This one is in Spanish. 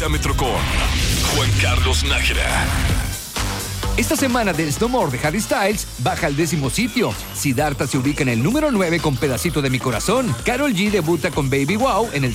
Exámetro con Juan Carlos Nájera. Esta semana del Snowmore de Harry Styles baja al 10º sitio. Siddhartha se ubica en el número 9 con Pedacito de mi corazón. Karol G debuta con Baby Wow en el